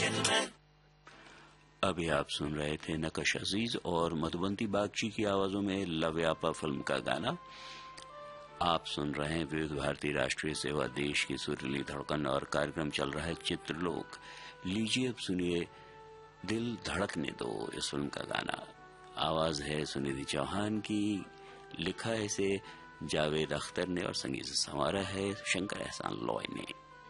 अभी आप सुन रहे थे नकश अजीज और मधुबंती बागची की आवाजों में लव्यापा फिल्म का गाना। आप सुन रहे हैं विविध भारती राष्ट्रीय सेवा, देश की सुरीली धड़कन, और कार्यक्रम चल रहा है चित्रलोक। लीजिए अब सुनिए दिल धड़कने दो, इस फिल्म का गाना। आवाज है सुनिधि चौहान की, लिखा है इसे जावेद अख्तर ने और संगीत संवारा है शंकर एहसान लॉय ने।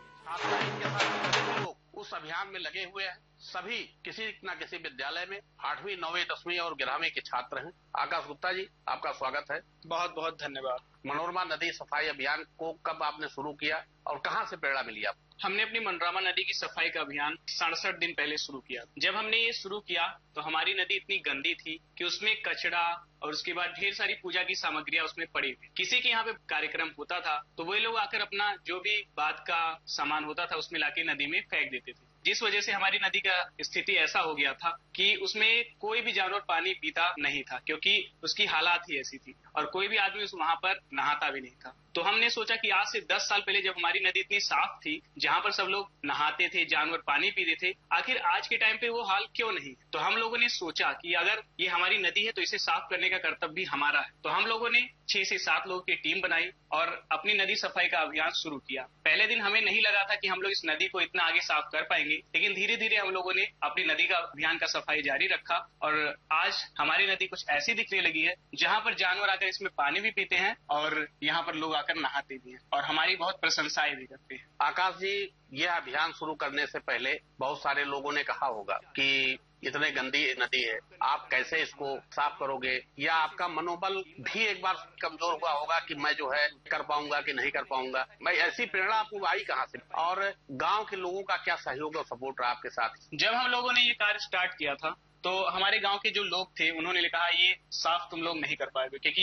उस अभियान में लगे हुए हैं। सभी किसी न किसी विद्यालय में 8वीं, 9वीं, 10वीं और 11वीं के छात्र हैं। आकाश गुप्ता जी, आपका स्वागत है। बहुत बहुत धन्यवाद। मनोरमा नदी सफाई अभियान को कब आपने शुरू किया और कहां से प्रेरणा मिली आपको? हमने अपनी मनोरमा नदी की सफाई का अभियान 67 दिन पहले शुरू किया। जब हमने ये शुरू किया तो हमारी नदी इतनी गंदी थी कि उसमें कचरा और उसके बाद ढेर सारी पूजा की सामग्रियां उसमें पड़ी हुई। किसी के यहाँ पे कार्यक्रम होता था तो वही लोग आकर अपना जो भी बात का सामान होता था उसमें लाके नदी में फेंक देते थे, जिस वजह से हमारी नदी का स्थिति ऐसा हो गया था कि उसमें कोई भी जानवर पानी पीता नहीं था, क्योंकि उसकी हालात ही ऐसी थी और कोई भी आदमी वहां पर नहाता भी नहीं था। तो हमने सोचा कि आज से 10 साल पहले जब हमारी नदी इतनी साफ थी, जहां पर सब लोग नहाते थे, जानवर पानी पीते थे, आखिर आज के टाइम पे वो हाल क्यों नहीं? तो हम लोगों ने सोचा कि अगर ये हमारी नदी है तो इसे साफ करने का कर्तव्य भी हमारा है। तो हम लोगों ने 6 से 7 लोगों की टीम बनाई और अपनी नदी सफाई का अभियान शुरू किया। पहले दिन हमें नहीं लगा था कि हम लोग इस नदी को इतना आगे साफ कर पाएंगे, लेकिन धीरे धीरे हम लोगों ने अपनी नदी का अभियान का सफाई जारी रखा और आज हमारी नदी कुछ ऐसी दिखने लगी है जहां पर जानवर आकर इसमें पानी भी पीते हैं और यहाँ पर लोग आकर नहाते भी हैं और हमारी बहुत प्रशंसाएं भी करते हैं। आकाश जी, यह अभियान शुरू करने से पहले बहुत सारे लोगों ने कहा होगा कि इतने गंदी नदी है, आप कैसे इसको साफ करोगे, या आपका मनोबल भी एक बार कमजोर हुआ होगा कि मैं जो है कर पाऊंगा कि नहीं कर पाऊंगा। मैं ऐसी प्रेरणा आपको आई कहाँ से, और गांव के लोगों का क्या सहयोग और सपोर्ट रहा आपके साथ? जब हम लोगों ने ये कार्य स्टार्ट किया था तो हमारे गांव के जो लोग थे उन्होंने कहा ये साफ तुम लोग नहीं कर पाएंगे, क्योंकि